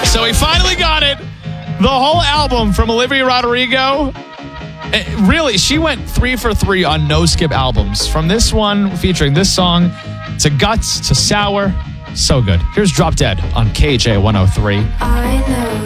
So we finally got it. The whole album from Olivia Rodrigo. Really, she went 3 for 3 on no skip albums. From this one featuring this song to Guts to Sour. So good. Here's Drop Dead on KJ 103. I know